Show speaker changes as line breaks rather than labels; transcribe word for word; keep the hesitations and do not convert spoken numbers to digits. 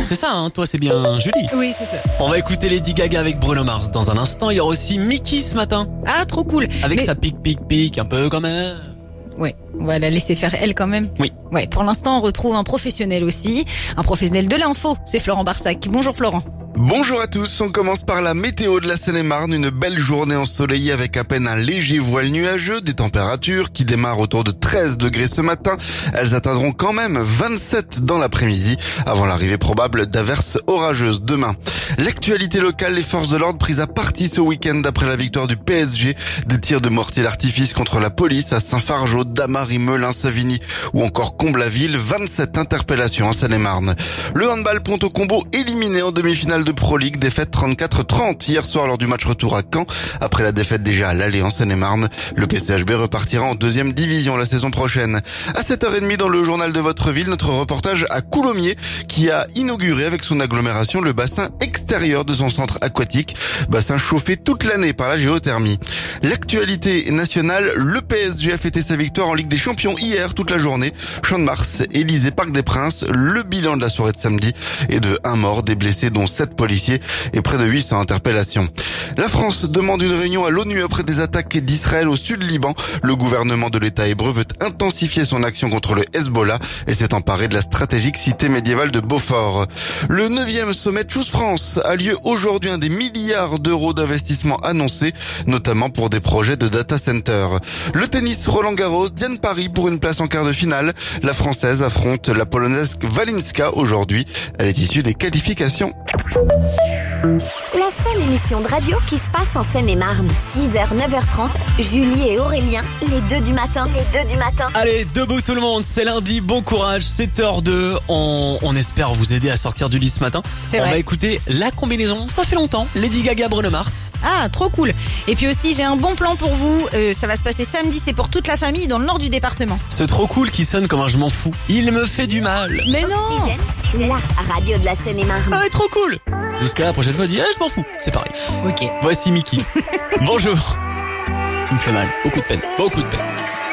C'est ça, hein, toi c'est bien Julie.
Oui, c'est ça.
On va écouter Lady Gaga avec Bruno Mars dans un instant. Il y aura aussi Mickey ce matin.
Ah, trop cool.
Avec
Mais-
sa pique pique pique un peu quand même.
Ouais, on va la laisser faire elle quand même.
Oui.
Ouais, pour l'instant, on retrouve un professionnel aussi. Un professionnel de l'info. C'est Florent Barsac. Bonjour Florent.
Bonjour à tous, on commence par la météo de la Seine-et-Marne, une belle journée ensoleillée avec à peine un léger voile nuageux, des températures qui démarrent autour de treize degrés ce matin. Elles atteindront quand même vingt-sept dans l'après-midi, avant l'arrivée probable d'averses orageuses demain. L'actualité locale, les forces de l'ordre prises à partie ce week-end après la victoire du P S G, des tirs de mortier d'artifice contre la police à Saint-Fargeau, Damary, Melun, Savigny ou encore Comble-la-Ville, vingt-sept interpellations en Seine-et-Marne. Le handball Ponto-Combo éliminé en demi-finale de Pro League, défaite trente-quatre trente hier soir lors du match retour à Caen. Après la défaite déjà à l'aller en Seine-et-Marne, le P C H B repartira en deuxième division la saison prochaine. À sept heures trente dans le journal de votre ville, notre reportage à Coulommiers qui a inauguré avec son agglomération le bassin extérieur de son centre aquatique, bassin chauffé toute l'année par la géothermie. L'actualité nationale, le P S G a fêté sa victoire en Ligue des Champions hier toute la journée. Champ de Mars, Élysée, Parc des Princes, le bilan de la soirée de samedi est de un mort, des blessés dont sept policiers et près de huit cents interpellations. La France demande une réunion à l'ONU après des attaques d'Israël au sud Liban. Le gouvernement de l'État hébreu veut intensifier son action contre le Hezbollah et s'est emparé de la stratégique cité médiévale de Beaufort. Le neuvième sommet Choose France a lieu aujourd'hui, un des milliards d'euros d'investissement annoncés, notamment pour des projets de data center. Le tennis Roland Garros, Diane Paris pour une place en quart de finale. La Française affronte la Polonaise Walinska aujourd'hui. Elle est issue des qualifications.
La seule émission de radio qui se passe en Seine-et-Marne. six heures, neuf heures trente, Julie et Aurélien, les deux du matin. Les deux du matin.
Allez, debout tout le monde, c'est lundi, bon courage, sept heures deux. On, on espère vous aider à sortir du lit ce matin.
C'est
on
vrai.
va écouter la combinaison, ça fait longtemps. Lady Gaga, Bruno Mars.
Ah, trop cool. Et puis aussi, j'ai un bon plan pour vous. Euh, ça va se passer samedi, c'est pour toute la famille dans le nord du département.
C'est trop cool qui sonne comme un je m'en fous. Il me fait du mal.
Mais non.
Oxygène, la radio de la Seine-et-Marne.
Ah ouais, trop cool. Jusqu'à la prochaine fois, dis, eh, je m'en fous. C'est pareil.
Ok.
Voici Mickey. Bonjour. Il me fait mal. Beaucoup de peine. Beaucoup de peine.